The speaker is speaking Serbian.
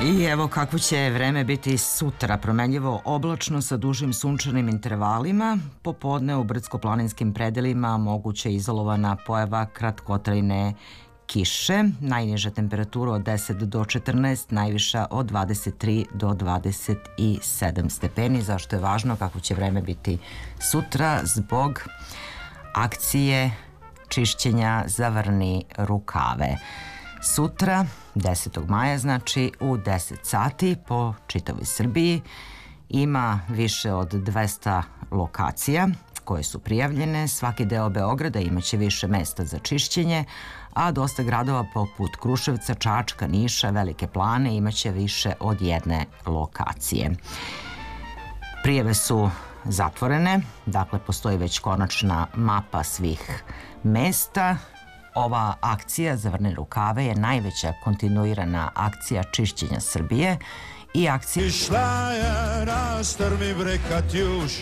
I evo kako će vreme biti sutra, promenljivo oblačno sa dužim sunčanim intervalima, popodne u brdsko-planinskim predelima moguće izolovana pojava kratkotrajne kiše, najniža temperatura od 10 do 14, najviša od 23 do 27 stepeni. Zašto je važno kako će vreme biti sutra? Zbog akcije čišćenja Zavrni rukave. Sutra, 10. maja, znači u 10 sati po čitavoj Srbiji ima više od 200 lokacija koje su prijavljene. Svaki deo Beograda imaće više mesta za čišćenje, a dosta gradova poput Kruševca, Čačka, Niša, Velike Plane imaće više od jedne lokacije. Prijave su zatvorene, dakle postoji već konačna mapa svih mesta. Ova akcija Zavrni rukave je najveća kontinuirana akcija čišćenja Srbije i akcija... Išla je rastrmi vrekat juš,